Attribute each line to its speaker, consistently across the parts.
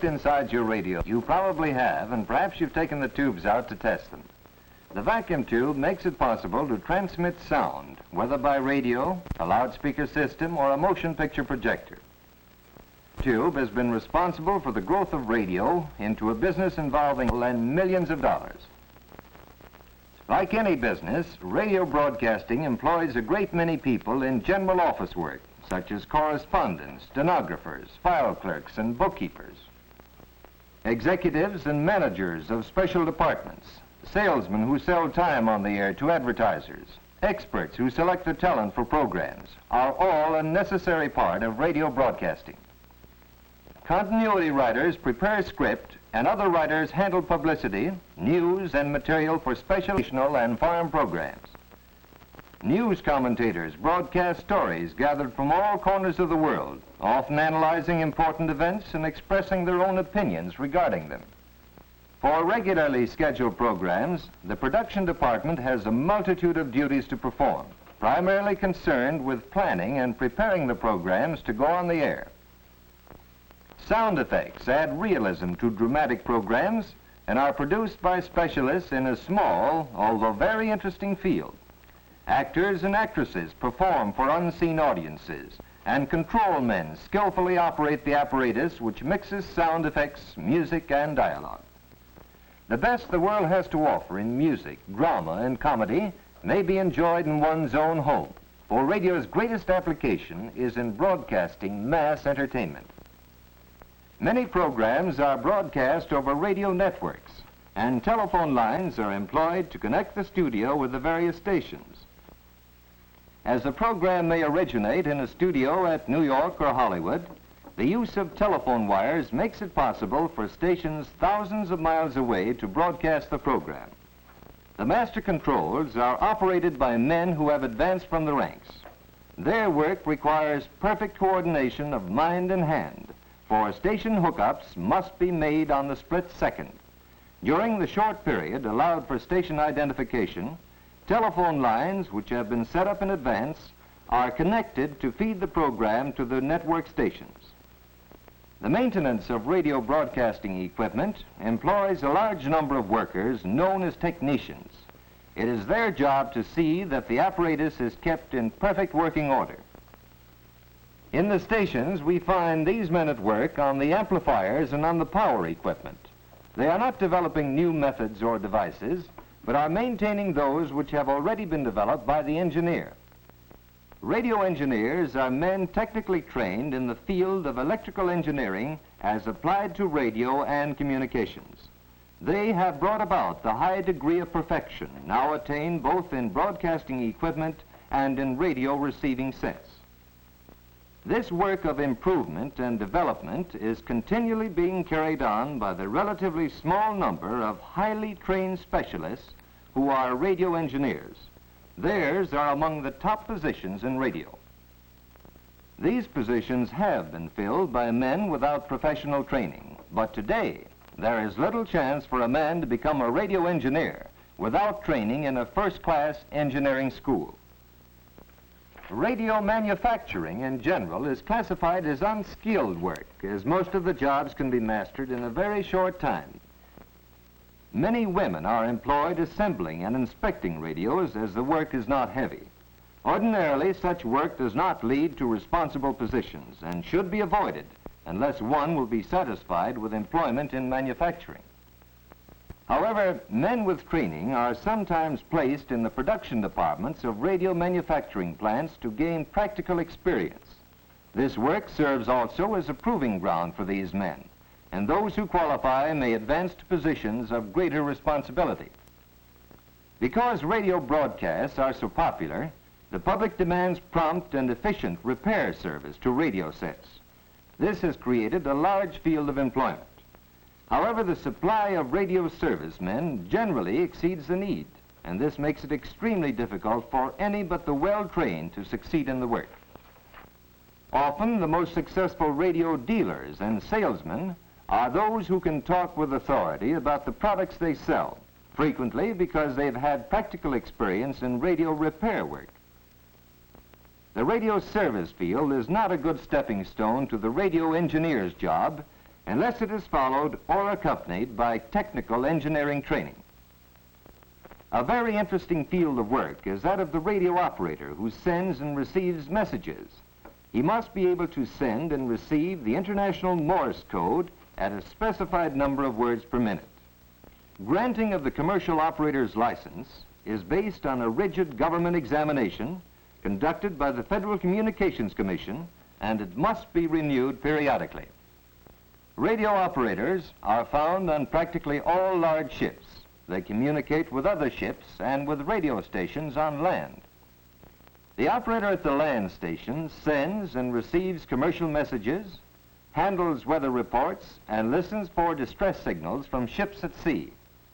Speaker 1: looked inside your radio. You probably have, and perhaps you've taken the tubes out to test them. The vacuum tube makes it possible to transmit sound, whether by radio, a loudspeaker system, or a motion picture projector. The tube has been responsible for the growth of radio into a business involving millions of dollars. Like any business, radio broadcasting employs a great many people in general office work, such as correspondents, stenographers, file clerks, and bookkeepers, executives and managers of special departments, salesmen who sell time on the air to advertisers, experts who select the talent for programs, are all a necessary part of radio broadcasting. Continuity writers prepare script, and other writers handle publicity, news, and material for special and farm programs. News commentators broadcast stories gathered from all corners of the world, often analyzing important events and expressing their own opinions regarding them. For regularly scheduled programs, the production department has a multitude of duties to perform, primarily concerned with planning and preparing the programs to go on the air. Sound effects add realism to dramatic programs and are produced by specialists in a small, although very interesting field. Actors and actresses perform for unseen audiences, and control men skillfully operate the apparatus which mixes sound effects, music, and dialogue. The best the world has to offer in music, drama, and comedy may be enjoyed in one's own home, for radio's greatest application is in broadcasting mass entertainment. Many programs are broadcast over radio networks, and telephone lines are employed to connect the studio with the various stations. As a program may originate in a studio at New York or Hollywood, the use of telephone wires makes it possible for stations thousands of miles away to broadcast the program. The master controls are operated by men who have advanced from the ranks. Their work requires perfect coordination of mind and hand, for station hookups must be made on the split second. During the short period allowed for station identification, telephone lines, which have been set up in advance, are connected to feed the program to the network stations. The maintenance of radio broadcasting equipment employs a large number of workers known as technicians. It is their job to see that the apparatus is kept in perfect working order. In the stations, we find these men at work on the amplifiers and on the power equipment. They are not developing new methods or devices, but are maintaining those which have already been developed by the engineer. Radio engineers are men technically trained in the field of electrical engineering as applied to radio and communications. They have brought about the high degree of perfection now attained both in broadcasting equipment and in radio receiving sets. This work of improvement and development is continually being carried on by the relatively small number of highly trained specialists who are radio engineers. Theirs are among the top positions in radio. These positions have been filled by men without professional training, but today there is little chance for a man to become a radio engineer without training in a first-class engineering school. Radio manufacturing in general is classified as unskilled work, as most of the jobs can be mastered in a very short time. Many women are employed assembling and inspecting radios as the work is not heavy. Ordinarily, such work does not lead to responsible positions and should be avoided unless one will be satisfied with employment in manufacturing. However, men with training are sometimes placed in the production departments of radio manufacturing plants to gain practical experience. This work serves also as a proving ground for these men, and those who qualify may advance to positions of greater responsibility. Because radio broadcasts are so popular, the public demands prompt and efficient repair service to radio sets. This has created a large field of employment. However, the supply of radio servicemen generally exceeds the need, and this makes it extremely difficult for any but the well-trained to succeed in the work. Often, the most successful radio dealers and salesmen are those who can talk with authority about the products they sell, frequently because they've had practical experience in radio repair work. The radio service field is not a good stepping stone to the radio engineer's job, unless it is followed or accompanied by technical engineering training. A very interesting field of work is that of the radio operator who sends and receives messages. He must be able to send and receive the International Morse code at a specified number of words per minute. Granting of the commercial operator's license is based on a rigid government examination conducted by the Federal Communications Commission, and it must be renewed periodically. Radio operators are found on practically all large ships. They communicate with other ships and with radio stations on land. The operator at the land station sends and receives commercial messages, handles weather reports, and listens for distress signals from ships at sea.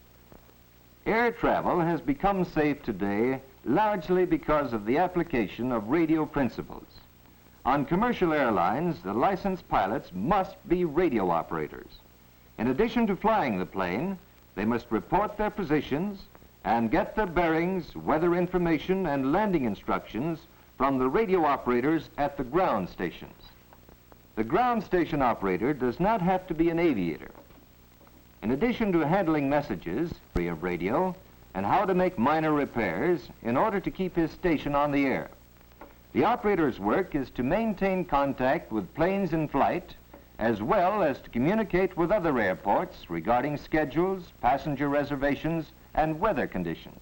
Speaker 1: Air travel has become safe today largely because of the application of radio principles. On commercial airlines, the licensed pilots must be radio operators. In addition to flying the plane, they must report their positions and get their bearings, weather information, and landing instructions from the radio operators at the ground stations. The ground station operator does not have to be an aviator. In addition to handling messages of radio and how to make minor repairs in order to keep his station on the air, the operator's work is to maintain contact with planes in flight, as well as to communicate with other airports regarding schedules, passenger reservations, and weather conditions.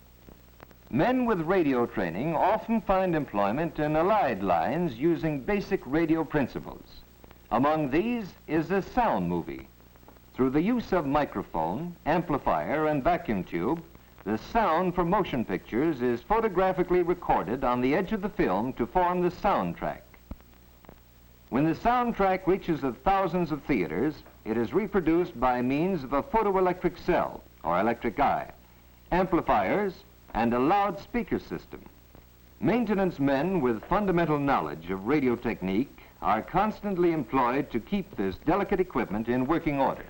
Speaker 1: Men with radio training often find employment in allied lines using basic radio principles. Among these is the sound movie. Through the use of microphone, amplifier, and vacuum tube, the sound for motion pictures is photographically recorded on the edge of the film to form the soundtrack. When the soundtrack reaches the thousands of theaters, it is reproduced by means of a photoelectric cell, or electric eye, amplifiers, and a loudspeaker system. Maintenance men with fundamental knowledge of radio technique are constantly employed to keep this delicate equipment in working order.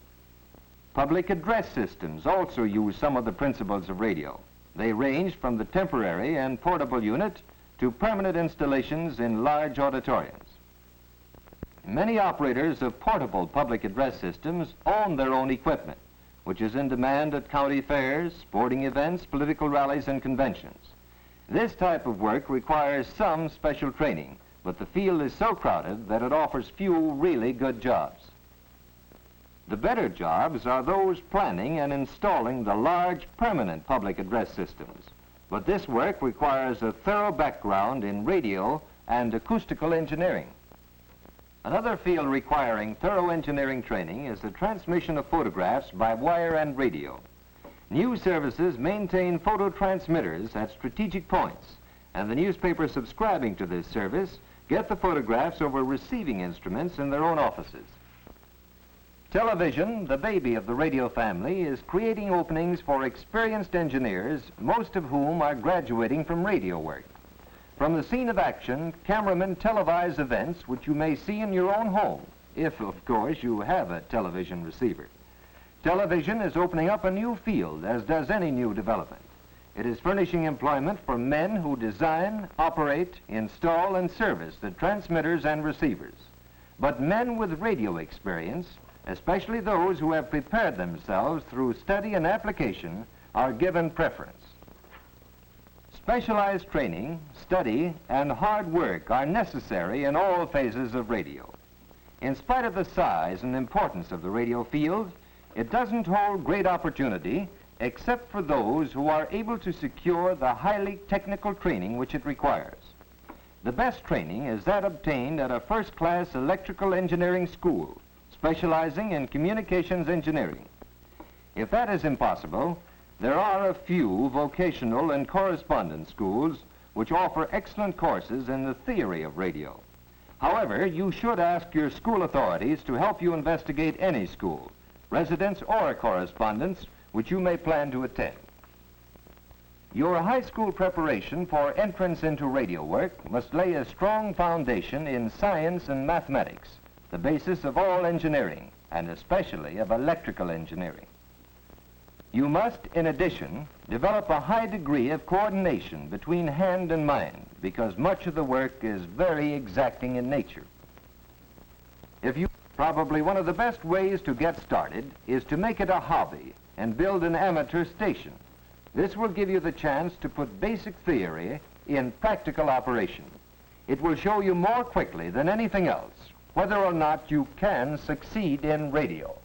Speaker 1: Public address systems also use some of the principles of radio. They range from the temporary and portable unit to permanent installations in large auditoriums. Many operators of portable public address systems own their own equipment, which is in demand at county fairs, sporting events, political rallies, and conventions. This type of work requires some special training, but the field is so crowded that it offers few really good jobs. The better jobs are those planning and installing the large permanent public address systems, but this work requires a thorough background in radio and acoustical engineering. Another field requiring thorough engineering training is the transmission of photographs by wire and radio. News services maintain photo transmitters at strategic points, and the newspapers subscribing to this service get the photographs over receiving instruments in their own offices. Television, the baby of the radio family, is creating openings for experienced engineers, most of whom are graduating from radio work. From the scene of action, cameramen televise events which you may see in your own home, if, of course, you have a television receiver. Television is opening up a new field, as does any new development. It is furnishing employment for men who design, operate, install, and service the transmitters and receivers. But men with radio experience, especially those who have prepared themselves through study and application, are given preference. Specialized training, study, and hard work are necessary in all phases of radio. In spite of the size and importance of the radio field, it doesn't hold great opportunity except for those who are able to secure the highly technical training which it requires. The best training is that obtained at a first-class electrical engineering school, specializing in communications engineering. If that is impossible, there are a few vocational and correspondence schools which offer excellent courses in the theory of radio. However, you should ask your school authorities to help you investigate any school, residence or correspondence, which you may plan to attend. Your high school preparation for entrance into radio work must lay a strong foundation in science and mathematics, the basis of all engineering, and especially of electrical engineering. You must, in addition, develop a high degree of coordination between hand and mind, because much of the work is very exacting in nature. If you Probably one of the best ways to get started is to make it a hobby and build an amateur station. This will give you the chance to put basic theory in practical operation. It will show you more quickly than anything else whether or not you can succeed in radio.